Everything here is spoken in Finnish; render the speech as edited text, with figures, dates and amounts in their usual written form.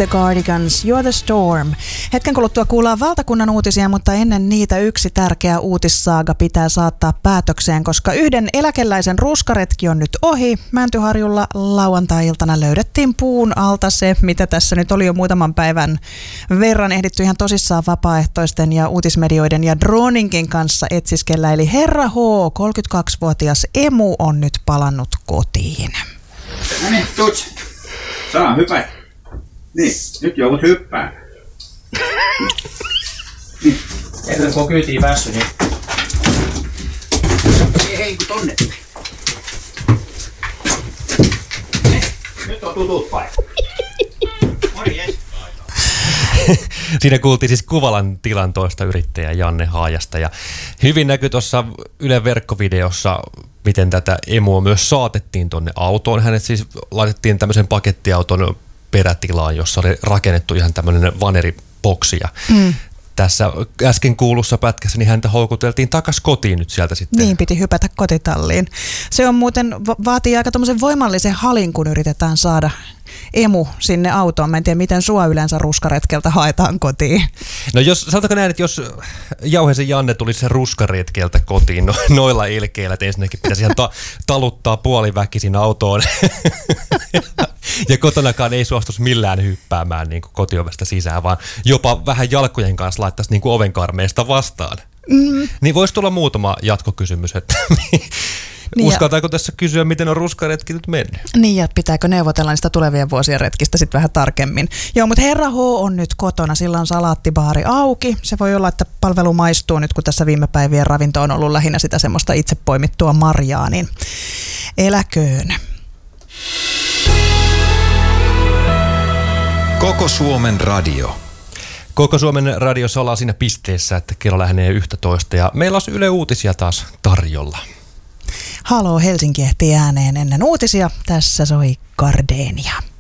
The Cardigans, You're the Storm. Hetken kuluttua kuullaan valtakunnan uutisia, mutta ennen niitä yksi tärkeä uutissaaga pitää saattaa päätökseen, koska yhden eläkeläisen ruskaretki on nyt ohi. Mäntyharjulla lauantai-iltana löydettiin puun alta se, mitä tässä nyt oli jo muutaman päivän verran ehditty ihan tosissaan vapaaehtoisten ja uutismedioiden ja droninkin kanssa etsiskellä. Eli Herra H, 32-vuotias emu, on nyt palannut kotiin. No niin, tuts. Saa hypätä. Niin, nyt joudut hyppään. Niin. Eikö kun kyytiin päässyt, niin... Ei, kun tonne. Nyt on tutut paikat. Morjes. Siinä kuultiin siis Kuvalan tilan toista yrittäjää Janne Haajasta ja hyvin näkyi tuossa Ylen verkkovideossa, miten tätä emua myös saatettiin tonne autoon. Hänet siis laitettiin tämmöisen pakettiauton perätilaan, jossa oli rakennettu ihan tämmöinen vaneriboksi. Tässä äsken kuulussa pätkässä niin häntä houkuteltiin takaisin kotiin nyt sieltä sitten. Niin, piti hypätä kotitalliin. Se on muuten, vaatii aika tommosen voimallisen halin, kun yritetään saada emu sinne autoon. Mä en tiedä, miten sua yleensä ruskaretkeltä haetaan kotiin. No jos, sanotaanko näin, että jos Jauheisen Janne tulisi sen ruskaretkeltä kotiin noilla ilkeillä, että ensinnäkin pitäisi ihan taluttaa puoliväkisin autoon. Ja kotonakaan ei suostuisi millään hyppäämään niin kuin kotiovesta sisään, vaan jopa vähän jalkojen kanssa laittaisi niin kuin ovenkarmeesta vastaan. Niin voisi tulla muutama jatkokysymys, että niin uskaltaako tässä kysyä, miten on ruskaretki nyt mennyt? Niin, ja pitääkö neuvotella niistä tulevien vuosien retkistä sitten vähän tarkemmin. Joo, mutta Herra H on nyt kotona, sillä on salaattibaari auki. Se voi olla, että palvelu maistuu nyt, kun tässä viime päivien ravinto on ollut lähinnä sitä semmoista itse poimittua marjaa, niin eläköön. Koko Suomen radio. Koko Suomen radiossa ollaan siinä pisteessä, että kello lähenee 11 ja meillä on Yle Uutisia taas tarjolla. Haloo, Helsinki ehtii ääneen ennen uutisia. Tässä soi Gardenia.